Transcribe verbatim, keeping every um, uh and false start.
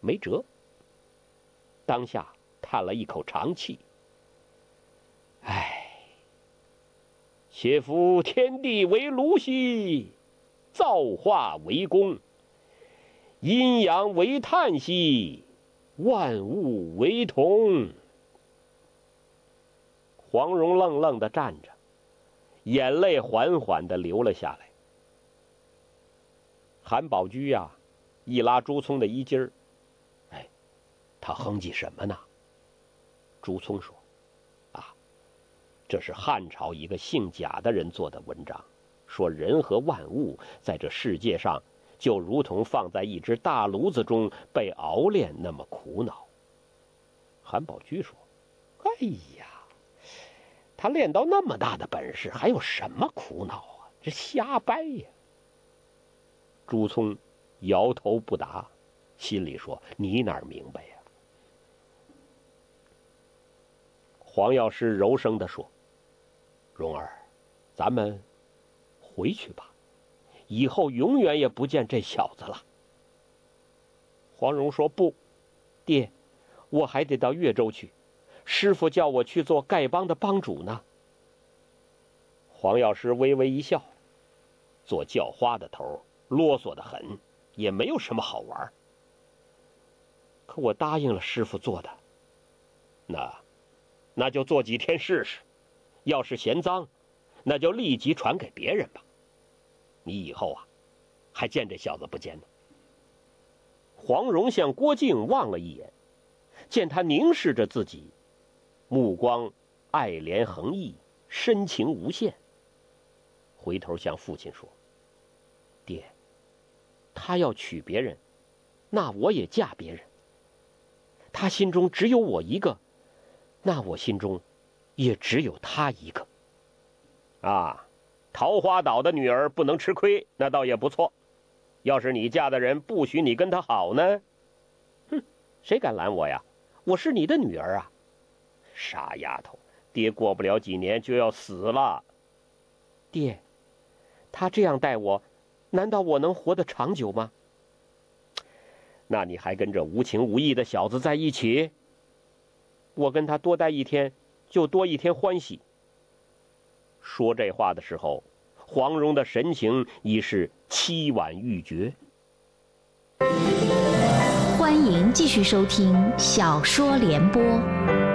没辙，当下叹了一口长气，唉，且夫天地为炉兮，造化为功，阴阳为叹息，万物为同。黄蓉愣愣地站着，眼泪缓缓地流了下来。韩宝驹呀、啊，一拉朱聪的衣襟儿，哎，他哼唧什么呢？朱聪说：“啊，这是汉朝一个姓贾的人做的文章，说人和万物在这世界上就如同放在一只大炉子中被熬炼那么苦恼。”韩宝驹说：“哎呀，他练到那么大的本事，还有什么苦恼啊？这瞎掰呀！”朱聪摇头不答，心里说：“你哪儿明白呀？”黄药师柔声地说：“蓉儿，咱们回去吧，以后永远也不见这小子了。”黄蓉说：“不，爹，我还得到越州去，师傅叫我去做丐帮的帮主呢。”黄药师微微一笑，做叫花的头，啰嗦得很，也没有什么好玩。可我答应了师傅做的，那那就做几天试试，要是嫌脏，那就立即传给别人吧。你以后啊，还见这小子不见呢？黄蓉向郭靖望了一眼，见他凝视着自己，目光爱怜横溢，深情无限，回头向父亲说：“爹，他要娶别人，那我也嫁别人。他心中只有我一个，那我心中也只有他一个。啊，桃花岛的女儿不能吃亏，那倒也不错。要是你嫁的人不许你跟他好呢？哼，谁敢拦我呀？我是你的女儿啊！傻丫头，爹过不了几年就要死了。爹，他这样待我，难道我能活得长久吗？那你还跟这无情无义的小子在一起？我跟他多待一天，就多一天欢喜。”说这话的时候，黄蓉的神情已是凄婉欲绝。 欢迎继续收听小说联播。